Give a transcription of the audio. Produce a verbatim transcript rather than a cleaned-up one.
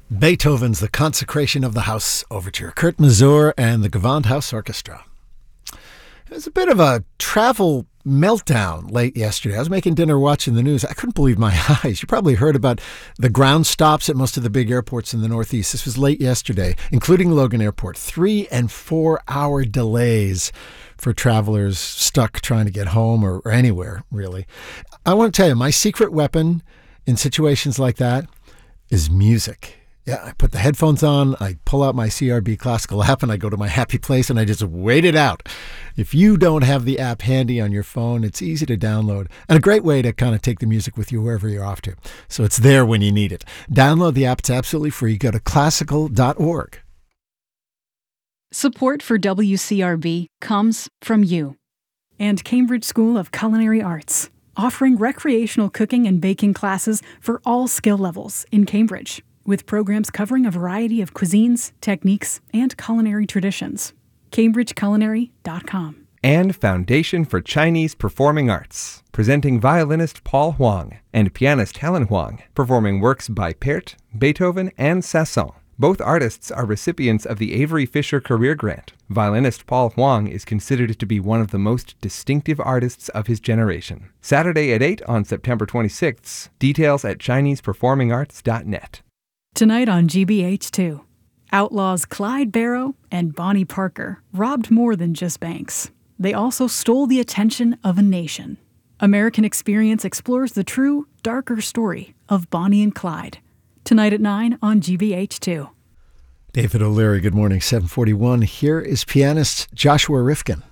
Beethoven's The Consecration of the House Overture, Kurt Masur and the Gewandhaus Orchestra. It was a bit of a travel meltdown late yesterday. I was making dinner watching the news. I couldn't believe my eyes. You probably heard about the ground stops at most of the big airports in the Northeast. This was late yesterday, including Logan Airport. Three and four hour delays for travelers stuck trying to get home or, or anywhere, really. I want to tell you, my secret weapon in situations like that is music. Yeah, I put the headphones on, I pull out my C R B Classical app, and I go to my happy place, and I just wait it out. If you don't have the app handy on your phone, it's easy to download, and a great way to kind of take the music with you wherever you're off to. So it's there when you need it. Download the app. It's absolutely free. Go to classical dot org. Support for W C R B comes from you and Cambridge School of Culinary Arts, offering recreational cooking and baking classes for all skill levels in Cambridge, with programs covering a variety of cuisines, techniques, and culinary traditions. cambridge culinary dot com. And Foundation for Chinese Performing Arts, presenting violinist Paul Huang and pianist Helen Huang, performing works by Pärt, Beethoven, and Saint-Saëns. Both artists are recipients of the Avery Fisher Career Grant. Violinist Paul Huang is considered to be one of the most distinctive artists of his generation. Saturday at eight on September twenty-sixth. Details at chinese performing arts dot net. Tonight on G B H two, outlaws Clyde Barrow and Bonnie Parker robbed more than just banks. They also stole the attention of a nation. American Experience explores the true, darker story of Bonnie and Clyde. Tonight at nine on G B H two. David O'Leary, good morning, seven forty-one. Here is pianist Joshua Rifkin.